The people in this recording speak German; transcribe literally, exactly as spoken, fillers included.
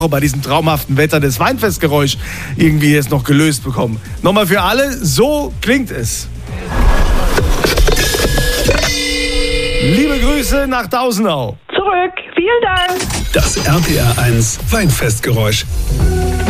bei diesem traumhaften Wetter das Weinfestgeräusch irgendwie jetzt noch gelöst bekommen. Nochmal für alle, so klingt es. Liebe Grüße nach Tausenau. Zurück, vielen Dank. Das R P R eins Weinfestgeräusch.